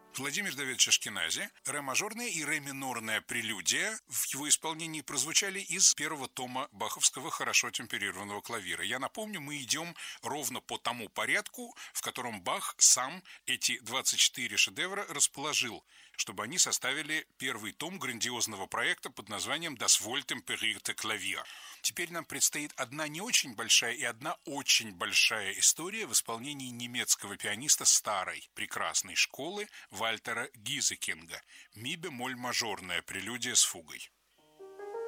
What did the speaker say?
Владимир Давидович Ашкенази, ре-мажорная и ре-минорная прелюдия в его исполнении прозвучали из первого тома баховского хорошо темперированного клавира. Я напомню, мы идем ровно по тому порядку, в котором Бах сам эти 24 шедевра расположил, чтобы они составили первый том грандиозного проекта под названием «Das wohltemperierte Klavier». Теперь нам предстоит одна не очень большая и одна очень большая история в исполнении немецкого пианиста старой, прекрасной школы Вальтера Гизекинга. Ми-бемоль мажорная прелюдия с фугой.